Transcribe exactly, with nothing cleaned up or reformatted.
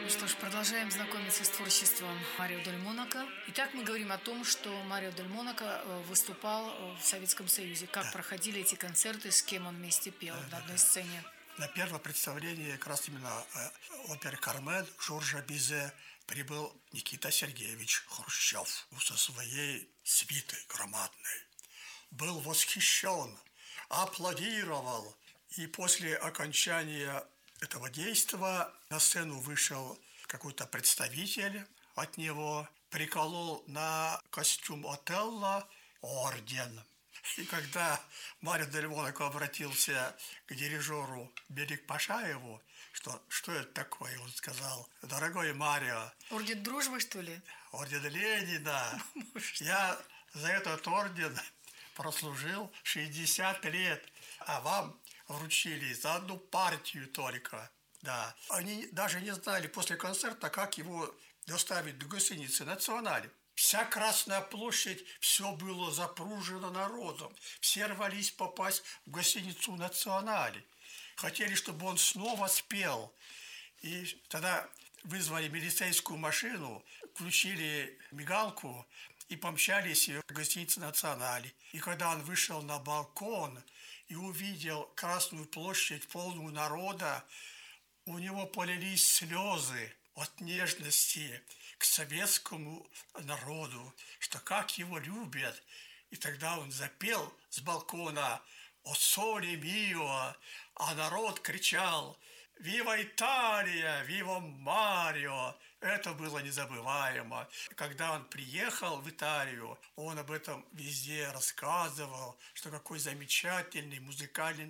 Ну что ж, продолжаем знакомиться с творчеством Марио Дель Монако. Итак, мы говорим о том, что Марио Дель Монако э, выступал э, в Советском Союзе. Как Да, проходили эти концерты, с кем он вместе пел на одной да-да-да. сцене? На первое представление как раз именно э, оперы «Кармен» Жоржа Бизе прибыл Никита Сергеевич Хрущев со своей свитой громадной. Был восхищен, аплодировал. И после окончания этого действа на сцену вышел какой-то представитель от него, приколол на костюм Отелло орден. И когда Марио Дель Монако обратился к дирижеру Берик Пашаеву, что, что это такое, он сказал: «Дорогой Марио, Орден дружбы, что ли? орден Ленина, я за этот орден прослужил шестьдесят лет, а вам вручили за одну партию только». Да. Они даже не знали после концерта, как его доставить до гостиницы «Националь». Вся Красная площадь, все было запружено народом. Все рвались попасть в гостиницу «Националь». Хотели, чтобы он снова спел. И тогда вызвали милицейскую машину, включили мигалку и помчались в гостиницу «Националь». И когда он вышел на балкон и увидел Красную площадь, полную народа, у него полились слезы от нежности к советскому народу, что как его любят. И тогда он запел с балкона «О соле мио», а народ кричал «Вива Италия! Вива Марио!». Это было незабываемо. Когда он приехал в Италию, он об этом везде рассказывал, что какой замечательный музыкальный